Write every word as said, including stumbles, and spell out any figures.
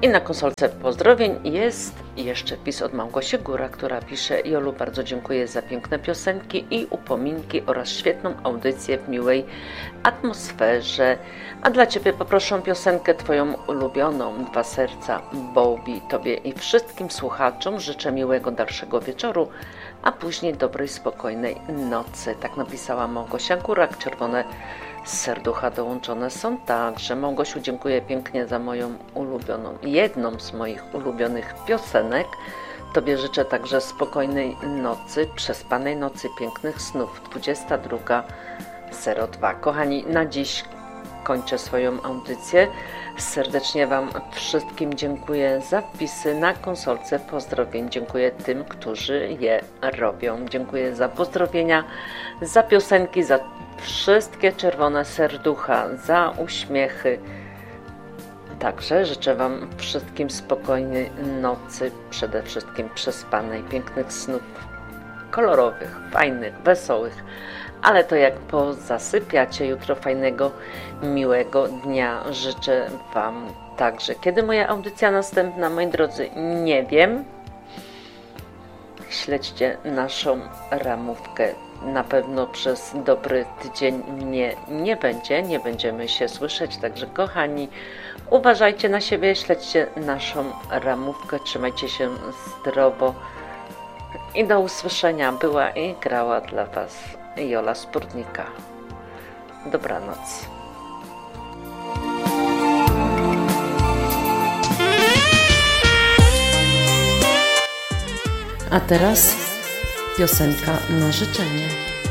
I na konsolce pozdrowień jest jeszcze wpis od Małgosi Góra, która pisze: Jolu, bardzo dziękuję za piękne piosenki i upominki oraz świetną audycję w miłej atmosferze. A dla Ciebie poproszę piosenkę Twoją ulubioną, Dwa serca, Bobby. Tobie i wszystkim słuchaczom życzę miłego dalszego wieczoru, a później dobrej, spokojnej nocy. Tak napisała Małgosia Górak. Czerwone serducha dołączone są także. Małgosiu, dziękuję pięknie za moją ulubioną, jedną z moich ulubionych piosenek. Tobie życzę także spokojnej nocy, przespanej nocy, pięknych snów. dwudziesta druga zero dwa. Kochani, na dziś kończę swoją audycję. Serdecznie Wam wszystkim dziękuję za wpisy na konsolce pozdrowień. Dziękuję tym, którzy je robią. Dziękuję za pozdrowienia, za piosenki, za wszystkie czerwone serducha, za uśmiechy. Także życzę Wam wszystkim spokojnej nocy, przede wszystkim przespanej, pięknych snów, kolorowych, fajnych, wesołych. Ale to jak pozasypiacie jutro, fajnego, miłego dnia życzę Wam także. Kiedy moja audycja następna, moi drodzy, nie wiem. Śledźcie naszą ramówkę. Na pewno przez dobry tydzień mnie nie będzie, nie będziemy się słyszeć. Także kochani, uważajcie na siebie, śledźcie naszą ramówkę, trzymajcie się zdrowo i do usłyszenia. Była i grała dla Was Jola Spórnika. Dobranoc. A teraz piosenka na życzenie.